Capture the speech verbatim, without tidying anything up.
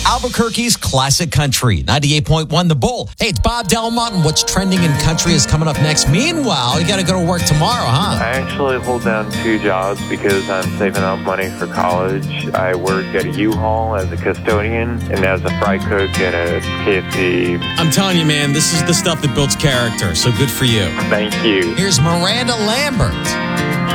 Albuquerque's classic country, ninety-eight point one The Bull. Hey, it's Bob Delmont, and what's trending in country is coming up next. Meanwhile, you got to go to work tomorrow, huh? I actually hold down two jobs because I'm saving up money for college. I work at a U-Haul as a custodian and as a fry cook at a K F C. I'm telling you, man, this is the stuff that builds character, so good for you. Thank you. Here's Miranda Lambert.